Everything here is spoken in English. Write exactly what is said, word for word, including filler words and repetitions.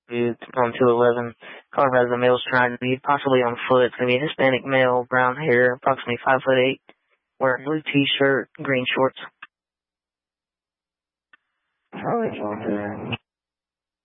It's on two eleven. Car has a male trying to be possibly on foot. It's going to be a Hispanic male, brown hair, approximately five foot eight, wearing blue t-shirt, green shorts. Charlie,